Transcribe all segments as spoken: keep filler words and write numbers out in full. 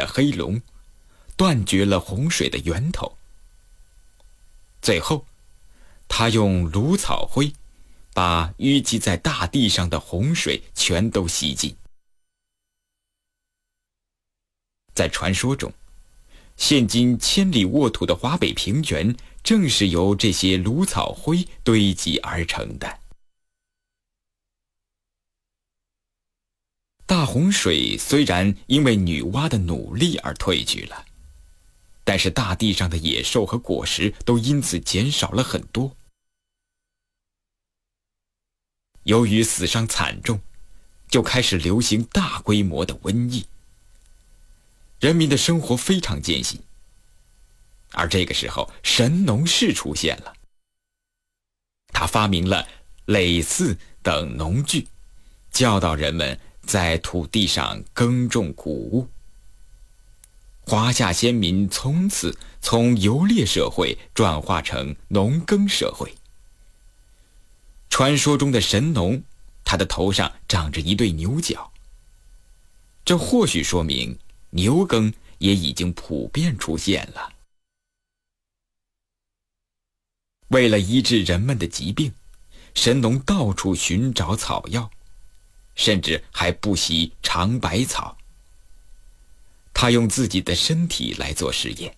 的黑龙，断绝了洪水的源头。最后，他用芦草灰把淤积在大地上的洪水全都吸尽。在传说中，现今千里沃土的华北平原正是由这些芦草灰堆积而成的。大洪水虽然因为女娲的努力而退去了，但是大地上的野兽和果实都因此减少了很多。由于死伤惨重，就开始流行大规模的瘟疫，人民的生活非常艰辛。而这个时候，神农氏出现了，他发明了耒耜等农具，教导人们在土地上耕种谷物。华夏先民从此从游猎社会转化成农耕社会。传说中的神农，他的头上长着一对牛角，这或许说明牛耕也已经普遍出现了。为了医治人们的疾病，神农到处寻找草药，甚至还不惜尝百草。他用自己的身体来做实验。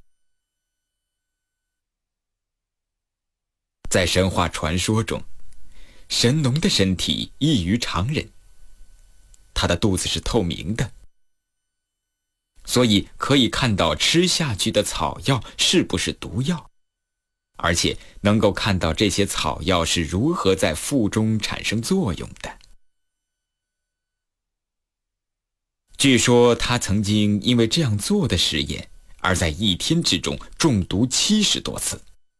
在神话传说中，神农的身体异于常人，他的肚子是透明的，所以可以看到吃下去的草药是不是毒药，而且能够看到这些草药是如何在腹中产生作用的。据说他曾经因为这样做的实验，而在一天之中中毒七十多次。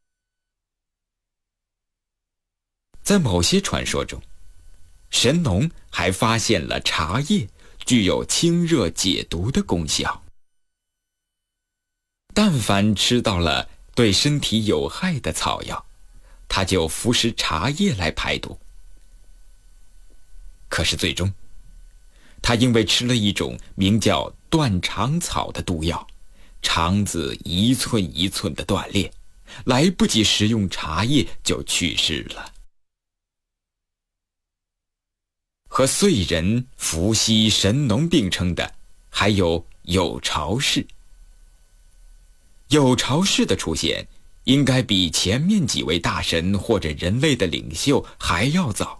在某些传说中，神农还发现了茶叶具有清热解毒的功效。但凡吃到了对身体有害的草药，他就服食茶叶来排毒。可是最终，他因为吃了一种名叫断肠草的毒药，肠子一寸一寸的断裂，来不及食用茶叶就去世了。和燧人、伏羲、神农并称的还有有巢氏。有巢氏的出现应该比前面几位大神或者人类的领袖还要早。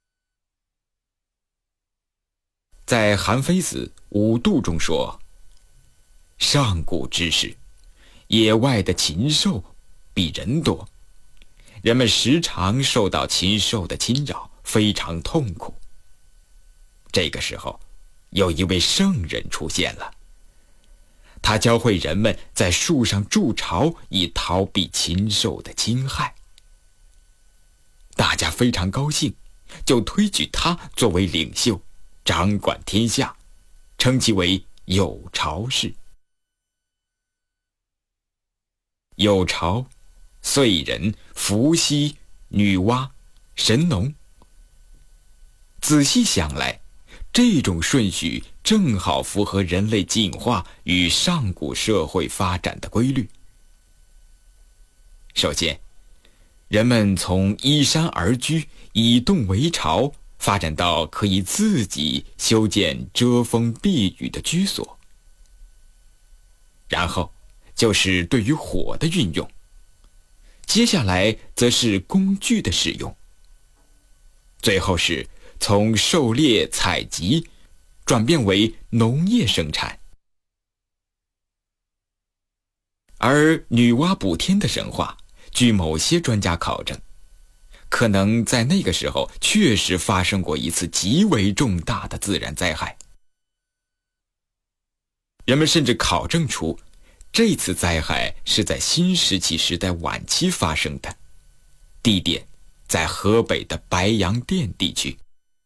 在《韩非子·五度》中说，上古之时，野外的禽兽比人多，人们时常受到禽兽的侵扰，非常痛苦。这个时候，有一位圣人出现了，他教会人们在树上筑巢，以逃避禽兽的侵害。大家非常高兴，就推举他作为领袖，掌管天下，称其为有巢氏。有巢、燧人、伏羲、女娲、神农，仔细想来，这种顺序正好符合人类进化与上古社会发展的规律。首先，人们从依山而居、以洞为巢，发展到可以自己修建遮风避雨的居所。然后就是对于火的运用，接下来则是工具的使用，最后是从狩猎采集转变为农业生产。而女娲补天的神话，据某些专家考证，可能在那个时候确实发生过一次极为重大的自然灾害。人们甚至考证出，这次灾害是在新石器时代晚期发生的，地点在河北的白洋淀地区。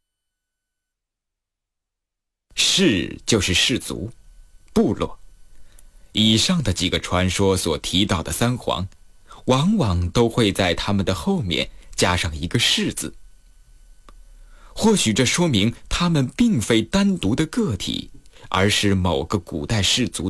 氏就是氏族、部落。以上的几个传说所提到的三皇，往往都会在他们的后面加上一个氏字。或许这说明他们并非单独的个体，而是某个古代氏族